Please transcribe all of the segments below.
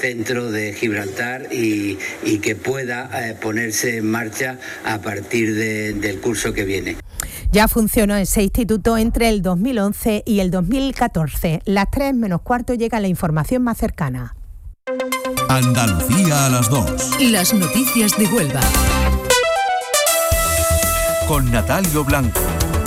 centro de Gibraltar y que pueda ponerse en marcha a partir del curso que viene. Ya funcionó ese instituto entre el 2011 y el 2014. Las 3:15 llega la información más cercana. Andalucía a las 2. Las noticias de Huelva. Con Natalio Blanco.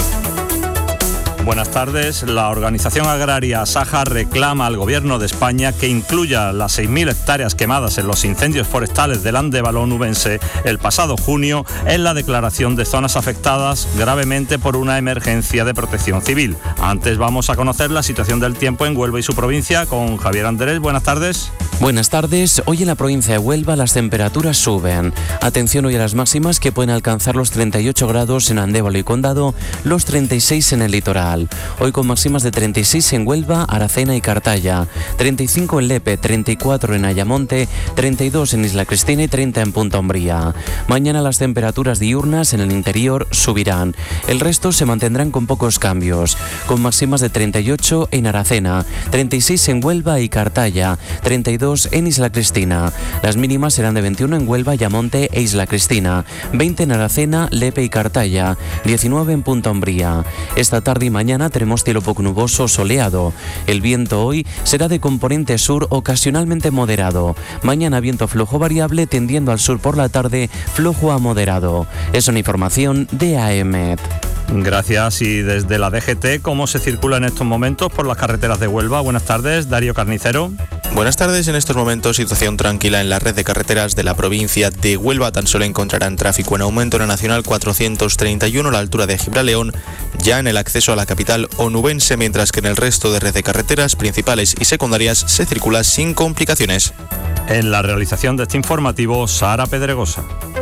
Buenas tardes. La organización agraria Asaja reclama al Gobierno de España que incluya las 6.000 hectáreas quemadas en los incendios forestales del Andévalo onubense el pasado junio en la declaración de zonas afectadas gravemente por una emergencia de protección civil. Antes vamos a conocer la situación del tiempo en Huelva y su provincia con Javier Andrés. Buenas tardes. Buenas tardes. Hoy en la provincia de Huelva las temperaturas suben. Atención hoy a las máximas que pueden alcanzar los 38 grados en Andévalo y Condado, los 36 en el litoral. Hoy con máximas de 36 en Huelva, Aracena y Cartaya, 35 en Lepe, 34 en Ayamonte, 32 en Isla Cristina y 30 en Punta Umbría. Mañana las temperaturas diurnas en el interior subirán. El resto se mantendrán con pocos cambios, con máximas de 38 en Aracena, 36 en Huelva y Cartaya, 32 en Isla Cristina. Las mínimas serán de 21 en Huelva, Ayamonte e Isla Cristina, 20 en Aracena, Lepe y Cartaya, 19 en Punta Umbría. Esta tarde y mañana tenemos cielo poco nuboso, soleado. El viento hoy será de componente sur ocasionalmente moderado. Mañana viento flojo variable tendiendo al sur por la tarde, flojo a moderado. Es una información de AEMET. Gracias. Y desde la DGT, ¿cómo se circula en estos momentos por las carreteras de Huelva? Buenas tardes, Darío Carnicero. Buenas tardes. En estos momentos situación tranquila en la red de carreteras de la provincia de Huelva. Tan solo encontrarán tráfico en aumento en la Nacional 431 a la altura de Gibraleón, ya en el acceso a la capital onubense, mientras que en el resto de red de carreteras principales y secundarias se circula sin complicaciones. En la realización de este informativo, Sara Pedregosa.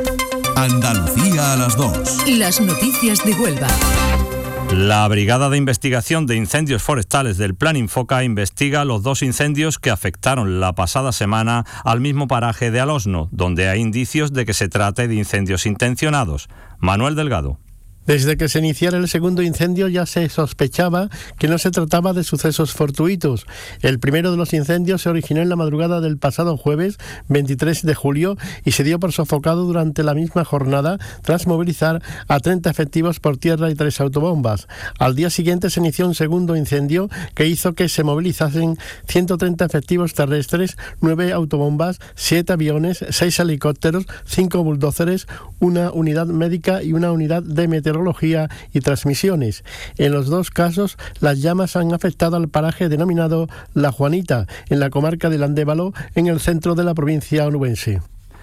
Andalucía a las 2. Las noticias de Huelva. La Brigada de Investigación de Incendios Forestales del Plan Infoca investiga los 2 incendios que afectaron la pasada semana al mismo paraje de Alosno, donde hay indicios de que se trate de incendios intencionados. Manuel Delgado. Desde que se iniciara el segundo incendio ya se sospechaba que no se trataba de sucesos fortuitos. El primero de los incendios se originó en la madrugada del pasado jueves 23 de julio y se dio por sofocado durante la misma jornada tras movilizar a 30 efectivos por tierra y 3 autobombas. Al día siguiente se inició un segundo incendio que hizo que se movilizasen 130 efectivos terrestres, 9 autobombas, 7 aviones, 6 helicópteros, 5 bulldózeres, una unidad médica y una unidad de meteorología y transmisiones. En los 2 casos, las llamas han afectado al paraje denominado La Juanita, en la comarca del Andévalo, en el centro de la provincia onubense.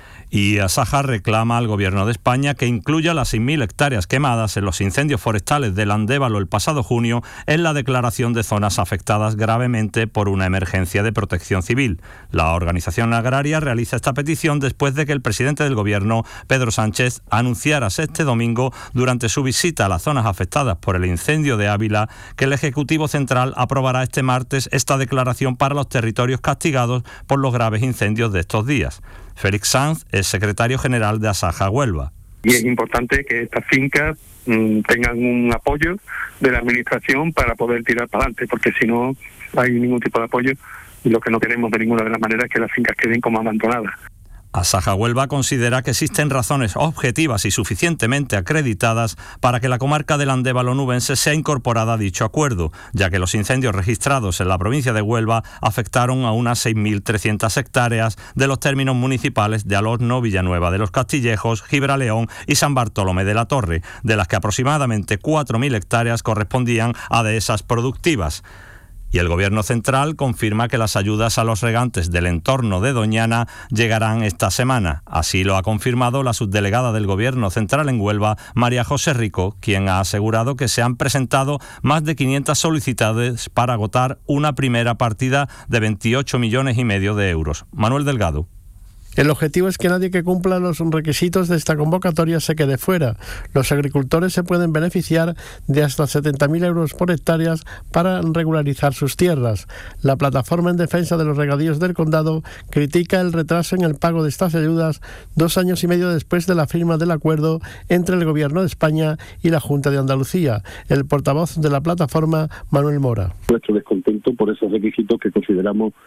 Y Asaja reclama al Gobierno de España que incluya las 6.000 hectáreas quemadas en los incendios forestales del Andévalo el pasado junio en la declaración de zonas afectadas gravemente por una emergencia de protección civil. La organización agraria realiza esta petición después de que el presidente del Gobierno, Pedro Sánchez, anunciara este domingo, durante su visita a las zonas afectadas por el incendio de Ávila, que el Ejecutivo Central aprobará este martes esta declaración para los territorios castigados por los graves incendios de estos días. Félix Sanz es secretario general de Asaja Huelva. Y es importante que estas fincas tengan un apoyo de la administración para poder tirar para adelante, porque si no hay ningún tipo de apoyo y lo que no queremos de ninguna de las maneras es que las fincas queden como abandonadas. Asaja Huelva considera que existen razones objetivas y suficientemente acreditadas para que la comarca del Andévalo onubense sea incorporada a dicho acuerdo, ya que los incendios registrados en la provincia de Huelva afectaron a unas 6.300 hectáreas de los términos municipales de Alosno, Villanueva de los Castillejos, Gibraleón y San Bartolomé de la Torre, de las que aproximadamente 4.000 hectáreas correspondían a dehesas productivas. Y el Gobierno central confirma que las ayudas a los regantes del entorno de Doñana llegarán esta semana. Así lo ha confirmado la subdelegada del Gobierno central en Huelva, María José Rico, quien ha asegurado que se han presentado más de 500 solicitudes para agotar una primera partida de 28,5 millones de euros. Manuel Delgado. El objetivo es que nadie que cumpla los requisitos de esta convocatoria se quede fuera. Los agricultores se pueden beneficiar de hasta 70.000 euros por hectáreas para regularizar sus tierras. La plataforma en defensa de los regadíos del condado critica el retraso en el pago de estas ayudas 2 años y medio después de la firma del acuerdo entre el Gobierno de España y la Junta de Andalucía. El portavoz de la plataforma, Manuel Mora. Nuestro descontento por esos requisitos que consideramos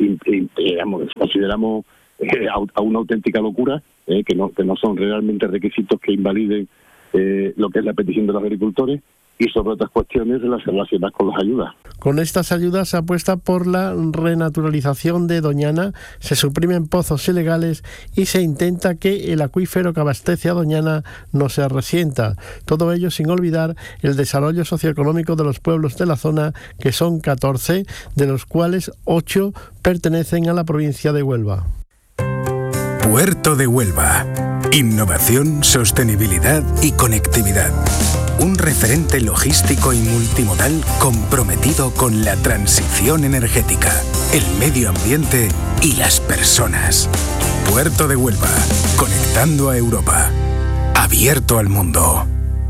consideramos a una auténtica locura, que no son realmente requisitos que invaliden lo que es la petición de los agricultores, y sobre otras cuestiones relacionadas con las ayudas. Con estas ayudas se apuesta por la renaturalización de Doñana, se suprimen pozos ilegales y se intenta que el acuífero que abastece a Doñana no se resienta. Todo ello sin olvidar el desarrollo socioeconómico de los pueblos de la zona, que son 14, de los cuales 8 pertenecen a la provincia de Huelva. Puerto de Huelva. Innovación, sostenibilidad y conectividad. Un referente logístico y multimodal comprometido con la transición energética, el medio ambiente y las personas. Puerto de Huelva, conectando a Europa. Abierto al mundo.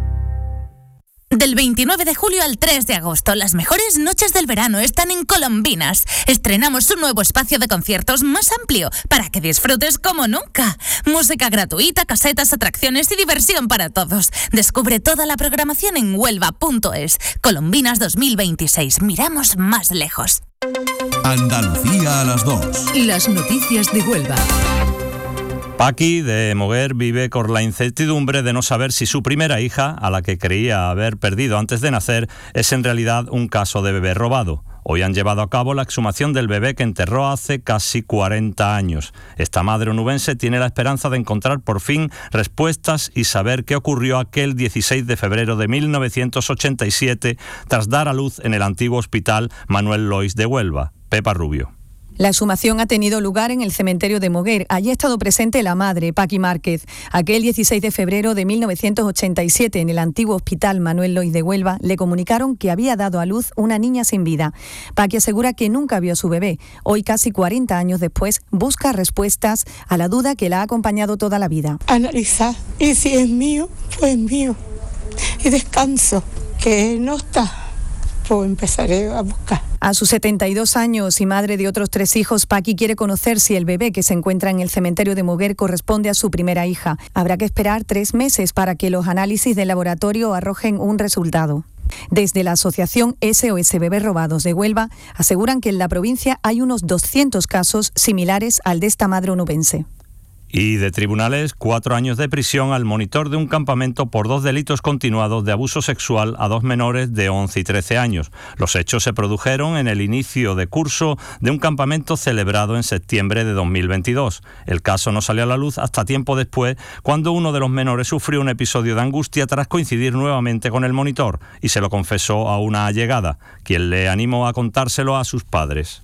Del 29 de julio al 3 de agosto, las mejores noches del verano están en Colombinas. Estrenamos un nuevo espacio de conciertos más amplio para que disfrutes como nunca. Música gratuita, casetas, atracciones y diversión para todos. Descubre toda la programación en huelva.es. Colombinas 2026. Miramos más lejos. Andalucía a las 2. Las noticias de Huelva. Paqui de Moguer vive con la incertidumbre de no saber si su primera hija, a la que creía haber perdido antes de nacer, es en realidad un caso de bebé robado. Hoy han llevado a cabo la exhumación del bebé que enterró hace casi 40 años. Esta madre onubense tiene la esperanza de encontrar por fin respuestas y saber qué ocurrió aquel 16 de febrero de 1987 tras dar a luz en el antiguo hospital Manuel Lois de Huelva. Pepa Rubio. La exhumación ha tenido lugar en el cementerio de Moguer. Allí ha estado presente la madre, Paqui Márquez. Aquel 16 de febrero de 1987, en el antiguo hospital Manuel Lois de Huelva, le comunicaron que había dado a luz una niña sin vida. Paqui asegura que nunca vio a su bebé. Hoy, casi 40 años después, busca respuestas a la duda que la ha acompañado toda la vida. Analizar, y si es mío, pues mío. Y descanso, que no está, pues empezaré a buscar. A sus 72 años y madre de otros 3 hijos, Paqui quiere conocer si el bebé que se encuentra en el cementerio de Moguer corresponde a su primera hija. Habrá que esperar 3 meses para que los análisis del laboratorio arrojen un resultado. Desde la asociación SOS Bebés Robados de Huelva aseguran que en la provincia hay unos 200 casos similares al de esta madre onubense. Y de tribunales, 4 años de prisión al monitor de un campamento por 2 delitos continuados de abuso sexual a 2 menores de 11 y 13 años. Los hechos se produjeron en el inicio de curso de un campamento celebrado en septiembre de 2022. El caso no salió a la luz hasta tiempo después, cuando uno de los menores sufrió un episodio de angustia tras coincidir nuevamente con el monitor y se lo confesó a una allegada, quien le animó a contárselo a sus padres.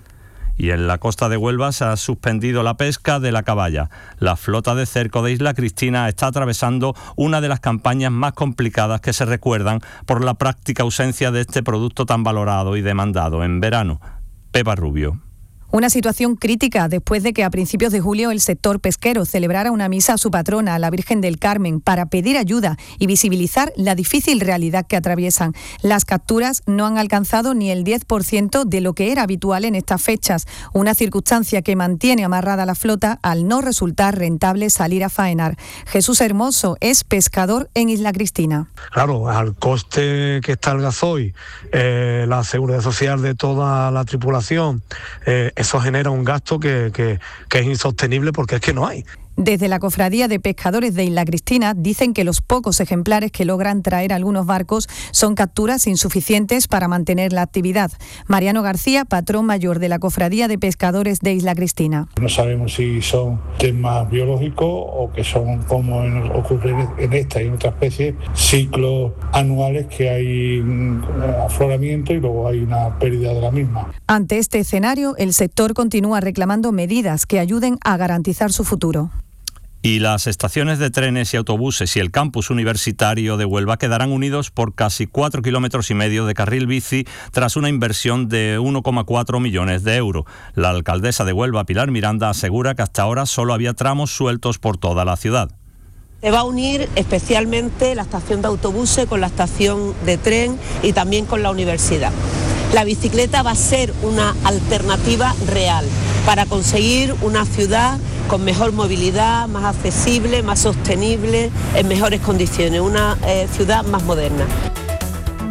Y en la costa de Huelva se ha suspendido la pesca de la caballa. La flota de cerco de Isla Cristina está atravesando una de las campañas más complicadas que se recuerdan por la práctica ausencia de este producto tan valorado y demandado en verano. Pepa Rubio. Una situación crítica después de que a principios de julio el sector pesquero celebrara una misa a su patrona, la Virgen del Carmen, para pedir ayuda y visibilizar la difícil realidad que atraviesan. Las capturas no han alcanzado ni el 10% de lo que era habitual en estas fechas, una circunstancia que mantiene amarrada la flota al no resultar rentable salir a faenar. Jesús Hermoso es pescador en Isla Cristina. Claro, al coste que está el gasoil, la seguridad social de toda la tripulación, eso genera un gasto que es insostenible porque es que no hay. Desde la Cofradía de Pescadores de Isla Cristina dicen que los pocos ejemplares que logran traer algunos barcos son capturas insuficientes para mantener la actividad. Mariano García, patrón mayor de la Cofradía de Pescadores de Isla Cristina. No sabemos si son temas biológicos o que son, como ocurre en esta y en otras especies, ciclos anuales que hay un afloramiento y luego hay una pérdida de la misma. Ante este escenario, el sector continúa reclamando medidas que ayuden a garantizar su futuro. Y las estaciones de trenes y autobuses y el campus universitario de Huelva quedarán unidos por casi 4,5 kilómetros de carril bici tras una inversión de 1,4 millones de euros. La alcaldesa de Huelva, Pilar Miranda, asegura que hasta ahora solo había tramos sueltos por toda la ciudad. Se va a unir especialmente la estación de autobuses con la estación de tren y también con la universidad. La bicicleta va a ser una alternativa real para conseguir una ciudad con mejor movilidad, más accesible, más sostenible, en mejores condiciones, una ciudad más moderna.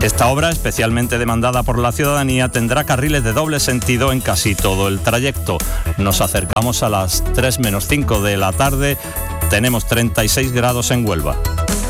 Esta obra, especialmente demandada por la ciudadanía, tendrá carriles de doble sentido en casi todo el trayecto. Nos acercamos a las 3 menos 5 de la tarde. Tenemos 36 grados en Huelva.